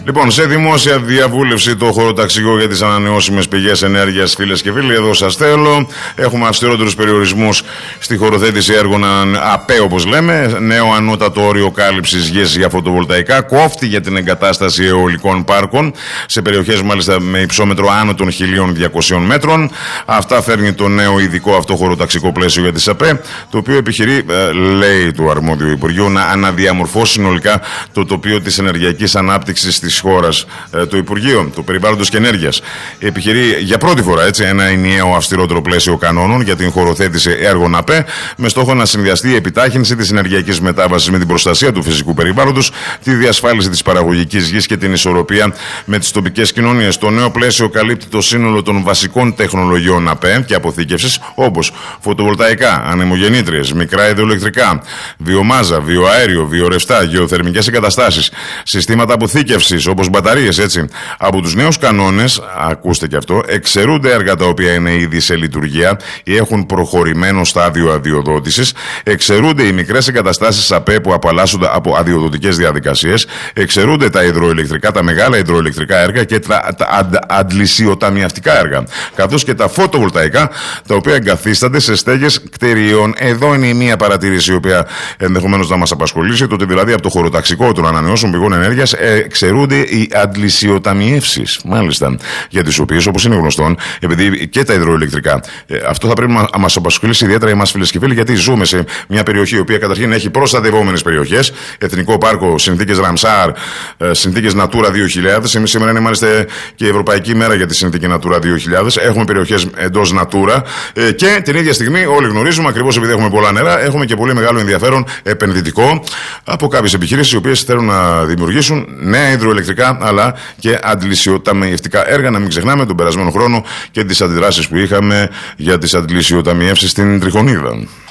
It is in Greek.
Λοιπόν, σε δημόσια διαβούλευση το χωροταξικό για τις ανανεώσιμες πηγές ενέργειας, φίλες και φίλοι, εδώ σας θέλω. Έχουμε αυστηρότερους περιορισμούς στη χωροθέτηση έργων ΑΠΕ, όπως λέμε. Νέο ανώτατο όριο κάλυψης γης για φωτοβολταϊκά. Κόφτη για την εγκατάσταση αιωλικών πάρκων σε περιοχές μάλιστα με υψόμετρο άνω των 1.200 μέτρων. Αυτά φέρνει το νέο ειδικό αυτό χωροταξικό πλαίσιο για τις ΑΠΕ, το οποίο επιχειρεί, λέει το αρμόδιο Υπουργείο, να αναδιαμορφώσει συνολικά το τοπίο της ενεργειακής ανάπτυξης της χώρας. Το Υπουργείο του Περιβάλλοντος και Ενέργειας επιχειρεί για πρώτη φορά ένα ενιαίο αυστηρότερο πλαίσιο κανόνων για την χωροθέτηση έργων ΑΠΕ, με στόχο να συνδυαστεί η επιτάχυνση της ενεργειακής μετάβασης με την προστασία του φυσικού περιβάλλοντος, τη διασφάλιση της παραγωγικής γης και την ισορροπία με τις τοπικές κοινωνίες. Το νέο πλαίσιο καλύπτει το σύνολο των βασικών τεχνολογιών ΑΠΕ και αποθήκευσης, όπως φωτοβολταϊκά, ανεμογεννήτριες, μικρά υδροηλεκτρικά, βιομάζα, βιοαέριο, βιορευστά, γεωθερμικές εγκαταστάσεις, συστήματα αποθήκευσης όπως μπαταρίες, έτσι. Από τους νέους κανόνες, ακούστε και αυτό, εξαιρούνται έργα τα οποία είναι ήδη σε λειτουργία ή έχουν προχωρημένο στάδιο αδειοδότησης, εξαιρούνται οι μικρές εγκαταστάσεις ΑΠΕ που απαλλάσσονται από αδειοδοτικές διαδικασίες, εξαιρούνται τα υδροηλεκτρικά, τα μεγάλα υδροηλεκτρικά έργα και τα αντλησιοταμιευτικά έργα, καθώς και τα φωτοβολταϊκά, τα οποία εγκαθίστανται σε στέγες κτηρίων. Εδώ είναι η μία παρατήρηση η οποία ενδεχομένως να μας απασχολήσει, το ότι δηλαδή από το χωροταξικό των ανανεώσιμων πηγών ενέργειας εξαιρούνται οι αντλησιοταμιεύσεις, μάλιστα, για τις οποίες, όπως είναι γνωστόν, επειδή και τα υδροηλεκτρικά, αυτό θα πρέπει να μας απασχολήσει ιδιαίτερα εμάς, φίλες και φίλοι, γιατί ζούμε σε μια περιοχή η οποία καταρχήν έχει προστατευόμενες περιοχές, Εθνικό Πάρκο, συνθήκες Ραμσάρ, συνθήκες Natura 2000. Εμείς σήμερα είναι μάλιστα και η Ευρωπαϊκή Μέρα για τη συνθήκη Natura 2000. Έχουμε περιοχές εντός Natura και την ίδια στιγμή, όλοι γνωρίζουμε, ακριβώς επειδή έχουμε πολλά νερά, έχουμε και πολύ μεγάλο ενδιαφέρον επενδυτικό από κάποιες επιχειρήσεις οι οποίες θέλουν να δημιουργήσουν νέα υδροηλεκτρικά αλλά και αντλησιοταμιευτικά έργα. Να μην ξεχνάμε τον περασμένο χρόνο και τις αντιδράσεις που είχαμε για τις αντλησιοταμιεύσεις στην Τριχονίδα.